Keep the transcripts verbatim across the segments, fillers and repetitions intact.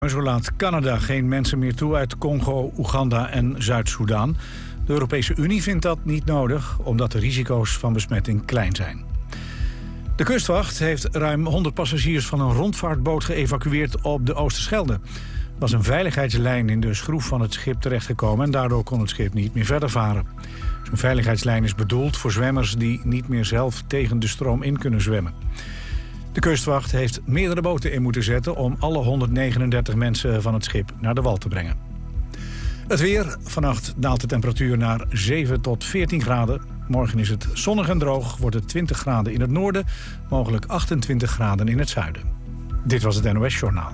Zo laat Canada geen mensen meer toe uit Congo, Oeganda en Zuid-Soedan. De Europese Unie vindt dat niet nodig, omdat de risico's van besmetting klein zijn. De kustwacht heeft ruim honderd passagiers van een rondvaartboot geëvacueerd op de Oosterschelde. Er was een veiligheidslijn in de schroef van het schip terechtgekomen en daardoor kon het schip niet meer verder varen. Zo'n veiligheidslijn is bedoeld voor zwemmers die niet meer zelf tegen de stroom in kunnen zwemmen. De kustwacht heeft meerdere boten in moeten zetten om alle honderdnegenendertig mensen van het schip naar de wal te brengen. Het weer. Vannacht daalt de temperatuur naar zeven tot veertien graden. Morgen is het zonnig en droog, wordt het twintig graden in het noorden, mogelijk achtentwintig graden in het zuiden. Dit was het N O S Journaal.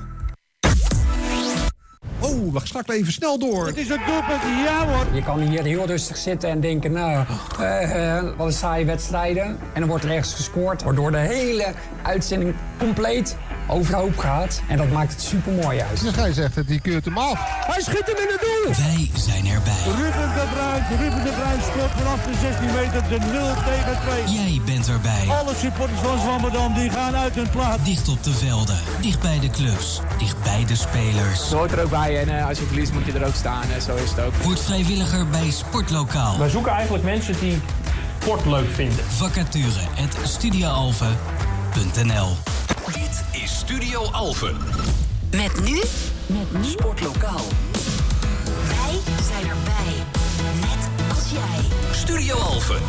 Oh, we straks even snel door. Het is een doelpunt, ja hoor. Je kan hier heel rustig zitten en denken, nou, uh, uh, wat een saaie wedstrijden. En dan wordt er ergens gescoord, waardoor de hele uitzending compleet overhoop gaat. En dat maakt het super mooi uit. Dan ga je zeggen, die keurt hem af. Hij schiet hem in het doel. Wij zijn erbij. Ruben de Bruin, Ruben de Bruin scoort vanaf de zestien meter de nul tegen twee. Jij bent erbij. Alle supporters van Zwammerdam die gaan uit hun plaats. Dicht op de velden, dicht bij de clubs, dicht bij de spelers. Je hoort er ook bij en uh, als je verliest moet je er ook staan. En zo is het ook. Word vrijwilliger bij Sportlokaal. Wij zoeken eigenlijk mensen die sport leuk vinden. Vacature at studioalphen punt n l. Dit is Studio Alphen. Met nu, met nu Sportlokaal. Wij zijn erbij. Net als jij. Studio Alphen.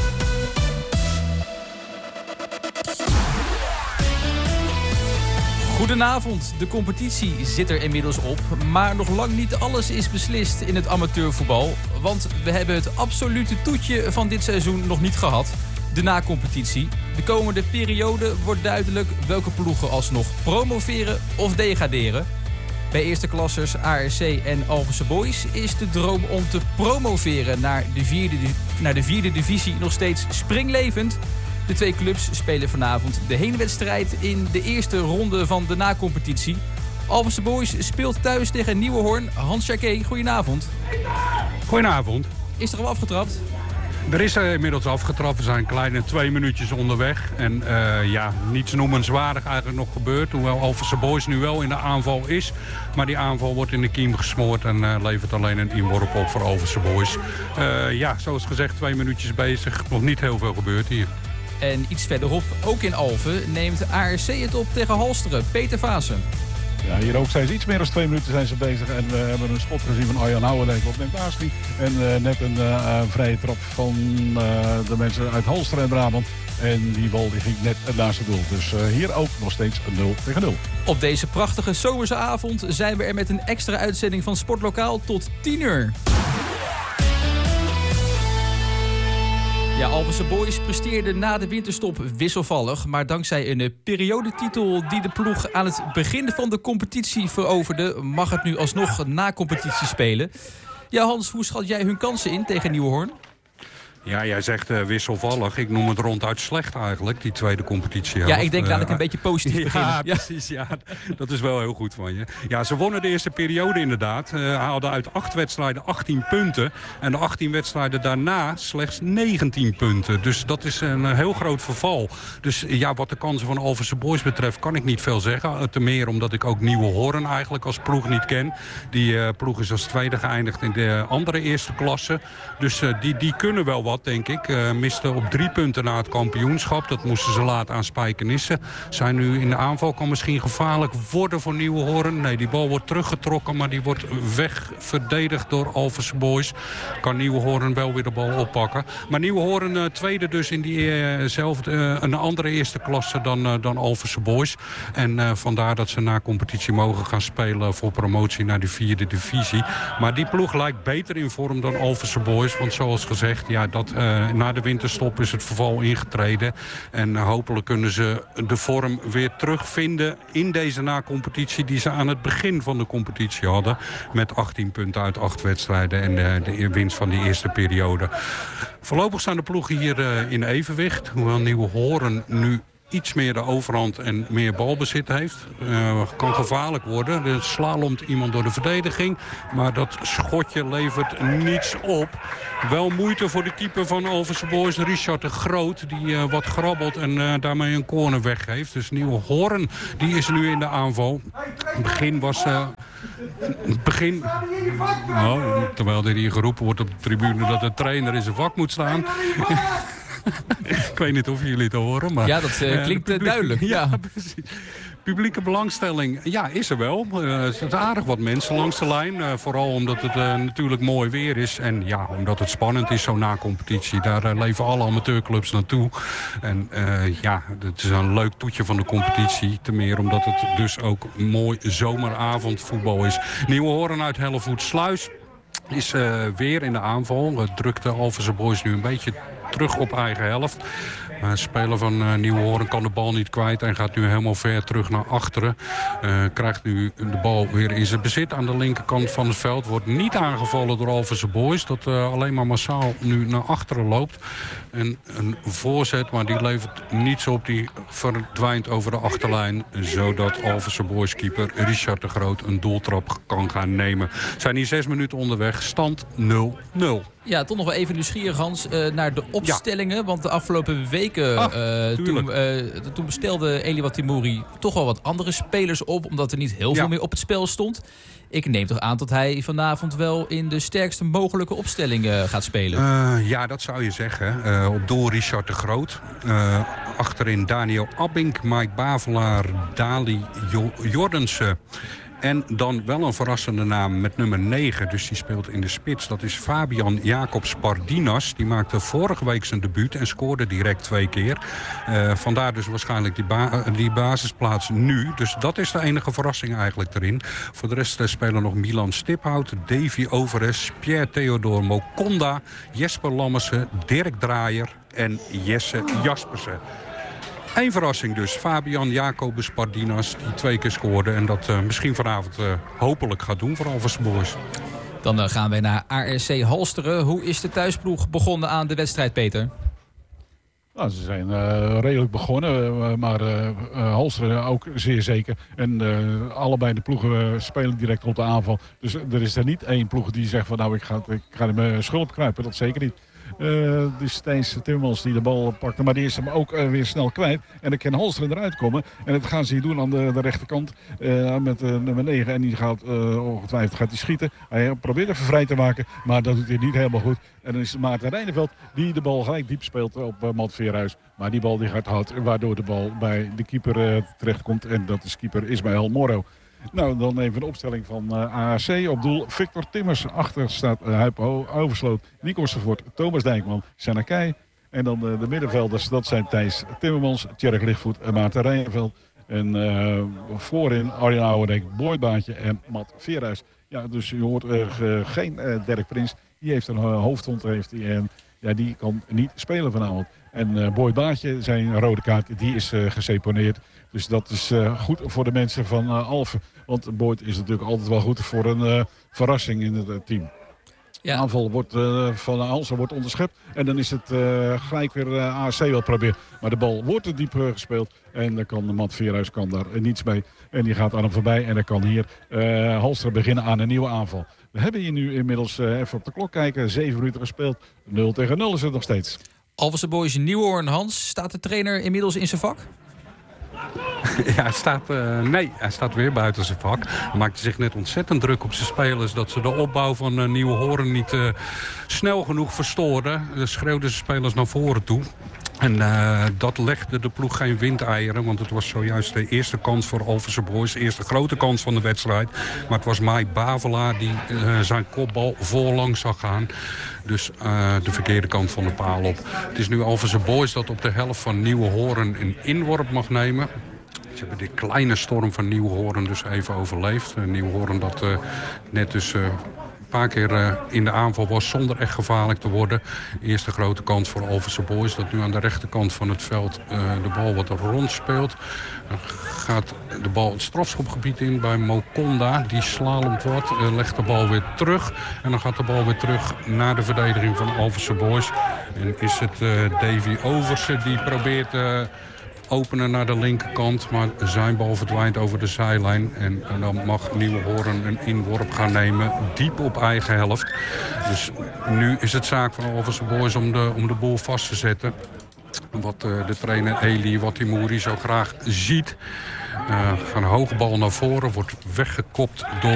Goedenavond, de competitie zit er inmiddels op, maar nog lang niet alles is beslist in het amateurvoetbal. Want we hebben het absolute toetje van dit seizoen nog niet gehad, de na-competitie. De komende periode wordt duidelijk welke ploegen alsnog promoveren of degraderen. Bij eerste klassers A R C en Alphense Boys is de droom om te promoveren naar de vierde, naar de vierde divisie nog steeds springlevend. De twee clubs spelen vanavond de heenwedstrijd in de eerste ronde van de na-competitie. Alphense Boys speelt thuis tegen Nieuwenhoorn. Hans Jacquet, goedenavond. Goedenavond. Is er al afgetrapt? Er is er inmiddels afgetrapt. We zijn kleine twee minuutjes onderweg. En uh, ja, niets noemenswaardig eigenlijk nog gebeurd. Hoewel Alphense Boys nu wel in de aanval is. Maar die aanval wordt in de kiem gesmoord en uh, levert alleen een inworp op voor Alphense Boys. Uh, ja, zoals gezegd, twee minuutjes bezig. Nog niet heel veel gebeurd hier. En iets verderop, ook in Alphen, neemt A R C het op tegen Halsteren. Peter Vaassen. Ja, hier ook zijn ze iets meer dan twee minuten zijn ze bezig. En we hebben een spot gezien van Arjan Houwendijk op neemt Aasli. En uh, net een uh, vrije trap van uh, de mensen uit Halsteren en Brabant. En die bal die ging net naast het doel. Dus uh, hier ook nog steeds een nul tegen nul. Op deze prachtige zomerse avond zijn we er met een extra uitzending van Sportlokaal tot tien uur. Ja, Alphense Boys presteerde na de winterstop wisselvallig. Maar dankzij een periodetitel die de ploeg aan het begin van de competitie veroverde, mag het nu alsnog na competitie spelen. Ja, Hans, hoe schat jij hun kansen in tegen Nieuwenhoorn? Ja, jij zegt uh, wisselvallig. Ik noem het ronduit slecht eigenlijk, die tweede competitie. Ja, ik denk laat ik een beetje positief beginnen. Ja, precies. Ja, dat is wel heel goed van je. Ja, ze wonnen de eerste periode inderdaad. Uh, haalden uit acht wedstrijden achttien punten. En de achttien wedstrijden daarna slechts negentien punten. Dus dat is een uh, heel groot verval. Dus ja, wat de kansen van Alphense Boys betreft kan ik niet veel zeggen. Uh, te meer omdat ik ook Nieuwenhoorn eigenlijk als ploeg niet ken. Die uh, ploeg is als tweede geëindigd in de andere eerste klasse. Dus uh, die, die kunnen wel wat, denk ik. Uh, misten op drie punten na het kampioenschap. Dat moesten ze laten aan Spijkenissen. Zijn nu in de aanval, kan misschien gevaarlijk worden voor Nieuwenhoorn. Nee, die bal wordt teruggetrokken, maar die wordt wegverdedigd door Alphense Boys. Kan Nieuwenhoorn wel weer de bal oppakken. Maar Nieuwenhoorn uh, tweede dus in diezelfde, uh, uh, een andere eerste klasse dan, uh, dan Alphense Boys. En uh, vandaar dat ze na competitie mogen gaan spelen voor promotie naar de vierde divisie. Maar die ploeg lijkt beter in vorm dan Alphense Boys. Want zoals gezegd, ja, dat uh, na de winterstop is het verval ingetreden. En uh, hopelijk kunnen ze de vorm weer terugvinden in deze na-competitie die ze aan het begin van de competitie hadden. Met achttien punten uit acht wedstrijden en uh, de winst van die eerste periode. Voorlopig staan de ploegen hier uh, in evenwicht. Hoewel Nieuwenhoorn nu iets meer de overhand en meer balbezit heeft. Uh, kan gevaarlijk worden. Er slalomt iemand door de verdediging. Maar dat schotje levert niets op. Wel moeite voor de keeper van Alphense Boys, Richard de Groot. Die uh, wat grabbelt en uh, daarmee een corner weggeeft. Dus Nieuwe Hoorn, die is nu in de aanval. Het begin was... Uh, het begin... Nou, terwijl er hier geroepen wordt op de tribune dat de trainer in zijn vak moet staan. Ik weet niet of jullie het horen, maar... Ja, dat uh, klinkt uh, publiek, duidelijk. Ja, ja, precies. Publieke belangstelling, ja, is er wel. Uh, er zitten aardig wat mensen langs de lijn. Uh, vooral omdat het uh, natuurlijk mooi weer is. En ja, omdat het spannend is, zo'n na-competitie. Daar uh, leven alle amateurclubs naartoe. En uh, ja, het is een leuk toetje van de competitie. Ten meer omdat het dus ook mooi zomeravondvoetbal is. Nieuwe Hoorn uit Hellevoetsluis is uh, weer in de aanval. Uh, drukt de Alphense Boys nu een beetje terug op eigen helft. Uh, speler van uh, Nieuwe Hoorn kan de bal niet kwijt en gaat nu helemaal ver terug naar achteren. Uh, krijgt nu de bal weer in zijn bezit aan de linkerkant van het veld. Wordt niet aangevallen door Alphense Boys. Dat uh, alleen maar massaal nu naar achteren loopt. En een voorzet, maar die levert niets op. Die verdwijnt over de achterlijn. Zodat Alphense Boys keeper Richard de Groot een doeltrap kan gaan nemen. Zijn hier zes minuten onderweg. Stand nul nul. Ja, toch nog wel even nieuwsgierig, Hans, uh, naar de opstellingen. Ja. Want de afgelopen weken Ach, uh, toen, uh, toen bestelde Eliwat Timouri toch wel wat andere spelers op. Omdat er niet heel veel ja. meer op het spel stond. Ik neem toch aan dat hij vanavond wel in de sterkste mogelijke opstelling uh, gaat spelen. Uh, ja, dat zou je zeggen. Uh, op doel Richard de Groot. Uh, achterin Daniel Abbink, Mike Bavelaar, Dali jo- Jordensen. En dan wel een verrassende naam met nummer negen. Dus die speelt in de spits. Dat is Fabian Jacobs Pardinas. Die maakte vorige week zijn debuut en scoorde direct twee keer. Uh, vandaar dus waarschijnlijk die, ba- die basisplaats nu. Dus dat is de enige verrassing eigenlijk erin. Voor de rest uh, spelen nog Milan Stiphout, Davy Overes, Pierre Theodor Mokonda, Jesper Lammersen, Dirk Draaier en Jesse Jaspersen. Eén verrassing dus. Fabian Jacobus Pardinas, die twee keer scoorde. En dat uh, misschien vanavond uh, hopelijk gaat doen voor Alphense Boys. Dan uh, gaan wij naar A R C Halsteren. Hoe is de thuisploeg begonnen aan de wedstrijd, Peter? Nou, ze zijn uh, redelijk begonnen, uh, maar uh, uh, Halsteren ook zeer zeker. En uh, allebei de ploegen uh, spelen direct op de aanval. Dus uh, er is er niet één ploeg die zegt van nou ik ga, ik ga in mijn schulp kruipen. Dat zeker niet. Uh, dus Stijns Timmermans die de bal pakte, maar die is hem ook uh, weer snel kwijt. En dan kan Halsteren eruit komen. En dat gaan ze hier doen aan de, de rechterkant uh, met uh, nummer negen. En die gaat uh, ongetwijfeld gaat die schieten. Hij probeert even vrij te maken, maar dat doet hij niet helemaal goed. En dan is het Maarten Rijneveld die de bal gelijk diep speelt op uh, Matt Veerhuis. Maar die bal die gaat hard, waardoor de bal bij de keeper uh, terechtkomt. En dat is keeper Ismaël Morro. Nou, dan even een opstelling van uh, A A C. Op doel Victor Timmers. Achter staat uh, Huip Oversloot, Nico Servoort, Thomas Dijkman, Senna Keij. En dan uh, de middenvelders, dat zijn Thijs Timmermans, Tjerk Lichtvoet en Maarten Rijneveld. En uh, voorin Arjen Ouwendijk, Boy Baantje en Matt Veerhuis. Ja, dus u hoort uh, geen uh, Dirk Prins. Die heeft een uh, hoofdwond heeft die, en ja, die kan niet spelen vanavond. En uh, Boy Baantje, zijn rode kaart, die is uh, geseponeerd. Dus dat is uh, goed voor de mensen van uh, Alphen. Want Boyd is natuurlijk altijd wel goed voor een uh, verrassing in het uh, team. Ja. De aanval wordt, uh, van Alphen wordt onderschept. En dan is het uh, gelijk weer uh, A C wel proberen. Maar de bal wordt te diep uh, gespeeld. En dan kan de Matt Veerhuis kan daar uh, niets mee. En die gaat aan hem voorbij. En dan kan hier uh, Halsteren beginnen aan een nieuwe aanval. We hebben hier nu inmiddels uh, even op de klok kijken. Zeven minuten gespeeld. nul tegen nul is het nog steeds. Alphense Boys Nieuwhoorn, Hans. Staat de trainer inmiddels in zijn vak? Ja, hij staat, uh, nee, hij staat weer buiten zijn vak. Hij maakte zich net ontzettend druk op zijn spelers. Dat ze de opbouw van uh, Nieuwe Hoorn niet uh, snel genoeg verstoorden. Dus schreeuwden ze spelers naar voren toe. En uh, dat legde de ploeg geen windeieren. Want het was zojuist de eerste kans voor Alphense Boys. De eerste grote kans van de wedstrijd. Maar het was Mike Bavelaar die uh, zijn kopbal voorlangs zag gaan. Dus uh, de verkeerde kant van de paal op. Het is nu Alphense Boys dat op de helft van Nieuwe Hoorn een inworp mag nemen. Ze hebben die kleine storm van Nieuwe Hoorn dus even overleefd. Uh, Nieuwe Hoorn dat uh, net dus... Uh, een paar keer uh, in de aanval was zonder echt gevaarlijk te worden. Eerste grote kans voor Alphense Boys. Dat nu aan de rechterkant van het veld uh, de bal wat rond speelt. Dan gaat de bal het strafschopgebied in bij Mokonda. Die slalomt wat, uh, legt de bal weer terug. En dan gaat de bal weer terug naar de verdediging van Alphense Boys. En is het uh, Davy Overse die probeert... Uh, openen naar de linkerkant. Maar zijn bal verdwijnt over de zijlijn. En, en dan mag Nieuwenhoorn een inworp gaan nemen. Diep op eigen helft. Dus nu is het zaak van Alphense Boys om de, om de boel vast te zetten. Wat uh, de trainer Eli Watimouri zo graag ziet. Uh, een hoge bal naar voren, wordt weggekopt door